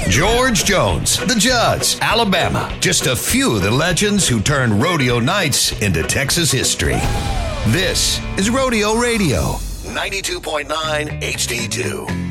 George Jones, the Judds, Alabama. Just a few of the legends who turned rodeo nights into Texas history. This is Rodeo Radio, 92.9 HD2.